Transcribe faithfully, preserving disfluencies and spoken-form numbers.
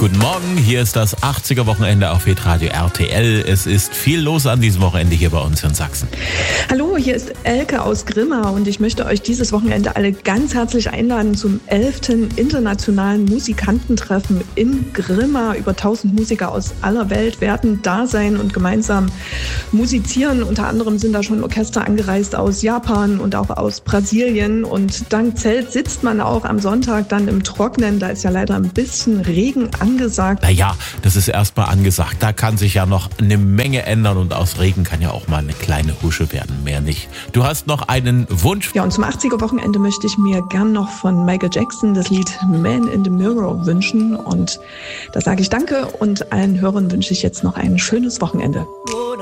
Guten Morgen, hier ist das achtziger-Wochenende auf Hitradio R T L. Es ist viel los an diesem Wochenende hier bei uns in Sachsen. Hallo, hier ist Elke aus Grimma und ich möchte euch dieses Wochenende alle ganz herzlich einladen zum elften internationalen Musikantentreffen in Grimma. Über tausend Musiker aus aller Welt werden da sein und gemeinsam musizieren. Unter anderem sind da schon Orchester angereist aus Japan und auch aus Brasilien. Und dank Zelt sitzt man auch am Sonntag dann im Trocknen. Da ist ja leider ein bisschen Regen angesagt. Naja, das ist erstmal angesagt. Da kann sich ja noch eine Menge ändern und aus Regen kann ja auch mal eine kleine Husche werden, mehr nicht. Du hast noch einen Wunsch? Ja, und zum achtziger-Wochenende möchte ich mir gern noch von Michael Jackson das Lied Man in the Mirror wünschen. Und da sage ich Danke und allen Hörern wünsche ich jetzt noch ein schönes Wochenende.